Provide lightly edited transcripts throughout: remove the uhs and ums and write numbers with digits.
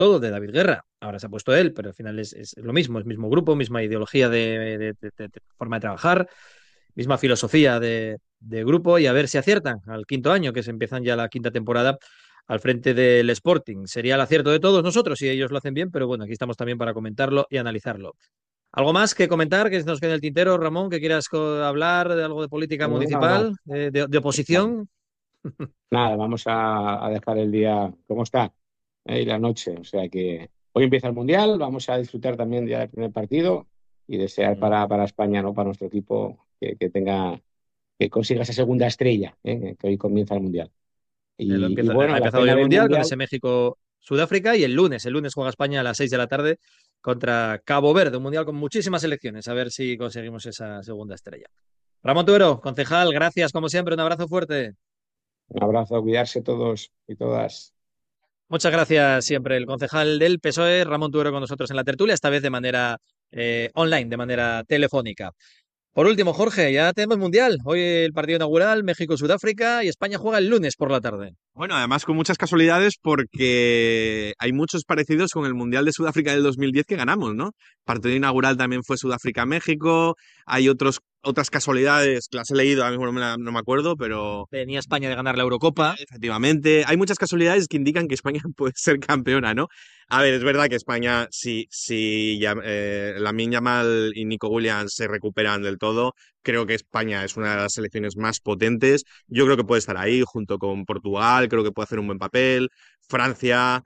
todo de David Guerra. Ahora se ha puesto él, pero al final es lo mismo, es mismo grupo, misma ideología de forma de trabajar, misma filosofía de grupo y a ver si aciertan al quinto año, que se empiezan ya la quinta temporada al frente del Sporting. Sería el acierto de todos nosotros si ellos lo hacen bien, pero bueno, aquí estamos también para comentarlo y analizarlo. ¿Algo más que comentar que se nos quede en el tintero, Ramón, que quieras hablar de algo de política No, no, municipal, de no. oposición? Nada, vamos a dejar el día como está, y la noche. O sea que hoy empieza el Mundial, vamos a disfrutar también ya del primer partido y desear para España, ¿no? Para nuestro equipo que consiga esa segunda estrella, que hoy comienza el Mundial. Y Ha bueno, la empezado ya pena el del Mundial con Mundial, ese México-Sudáfrica y el lunes juega España a las 6 de la tarde contra Cabo Verde, un Mundial con muchísimas selecciones, a ver si conseguimos esa segunda estrella. Ramón Tuero, concejal, gracias como siempre, un abrazo fuerte. un abrazo, cuidarse todos y todas. Muchas gracias siempre el concejal del PSOE, Ramón Tuero, con nosotros en la tertulia, esta vez de manera online, de manera telefónica. Por último, Jorge, ya tenemos Mundial. Hoy el partido inaugural, México-Sudáfrica y España juega el lunes por la tarde. Bueno, además con muchas casualidades porque hay muchos parecidos con el Mundial de Sudáfrica del 2010 que ganamos, ¿no? Partido inaugural también fue Sudáfrica-México, hay otras casualidades que las he leído, ahora mismo no me acuerdo, pero Venía España de ganar la Eurocopa. efectivamente hay muchas casualidades que indican que España puede ser campeona, ¿no? A ver, es verdad que España, si Lamine Yamal y Nico Williams se recuperan del todo, creo que España es una de las selecciones más potentes. Yo creo que puede estar ahí junto con Portugal, creo que puede hacer un buen papel. Francia,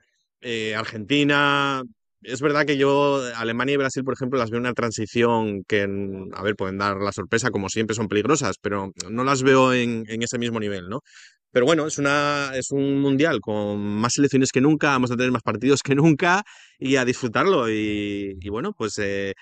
Argentina. Es verdad que yo, Alemania y Brasil, por ejemplo, las veo en una transición que, a ver, pueden dar la sorpresa, como siempre son peligrosas, pero no las veo en ese mismo nivel, ¿no? Pero bueno, es un mundial con más selecciones que nunca, vamos a tener más partidos que nunca y a disfrutarlo. Y bueno, pues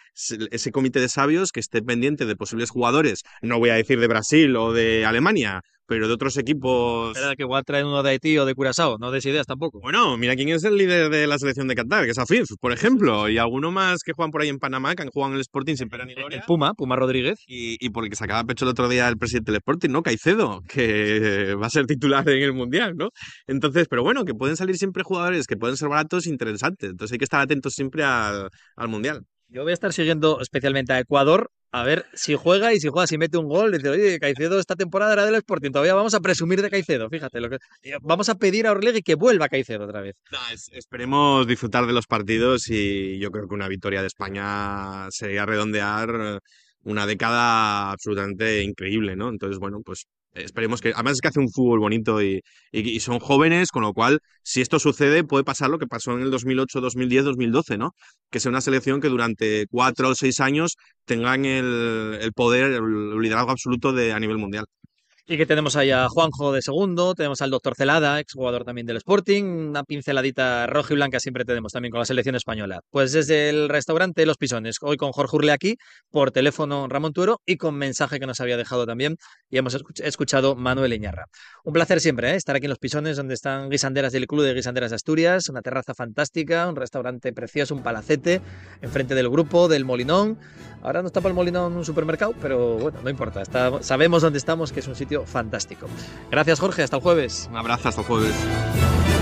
ese comité de sabios que esté pendiente de posibles jugadores, no voy a decir de Brasil o de Alemania, pero de otros equipos. Espera que igual traen uno de Haití o de Curazao, no des ideas tampoco. Bueno, mira quién es el líder de la selección de Qatar, que es Afif, por Sí, sí, ejemplo, sí. y alguno más que juegan por ahí en Panamá, que han jugado en el Sporting sin pena ni El gloria. Puma Rodríguez. Y por el que sacaba pecho el otro día el presidente del Sporting, ¿no? Caicedo, que va a ser titular en el Mundial, ¿no? Entonces, pero bueno, que pueden salir siempre jugadores que pueden ser baratos e interesantes. Entonces hay que estar atentos siempre al Mundial. Yo voy a estar siguiendo especialmente a Ecuador, a ver si juega y si juega, si mete un gol. Dice, oye, Caicedo esta temporada era del Sporting, todavía vamos a presumir de Caicedo, fíjate. Vamos a pedir a Orlegui que vuelva Caicedo otra vez. Nah, esperemos disfrutar de los partidos y yo creo que una victoria de España sería redondear una década absolutamente increíble, ¿no? Entonces, bueno, pues esperemos que. Además es que hace un fútbol bonito y son jóvenes, con lo cual, si esto sucede, puede pasar lo que pasó en el 2008, 2010, 2012, ¿no? Que sea una selección que durante 4 o 6 años tengan el poder, el liderazgo absoluto a nivel mundial. Y que tenemos ahí a Juanjo de segundo, tenemos al doctor Celada, exjugador también del Sporting, una pinceladita roja y blanca siempre tenemos también con la selección española. Pues desde el restaurante Los Pisones, hoy con Jorge Urle aquí, por teléfono Ramón Tuero y con mensaje que nos había dejado también y hemos escuchado Manuel Iñarra. Un placer siempre, estar aquí en Los Pisones, donde están guisanderas del Club de Guisanderas de Asturias, una terraza fantástica, un restaurante precioso, un palacete, enfrente del grupo, del Molinón. Ahora no está para el Molinón un supermercado, pero bueno, no importa, sabemos dónde estamos, que es un sitio fantástico. Gracias, Jorge. Hasta el jueves. Un abrazo, hasta el jueves.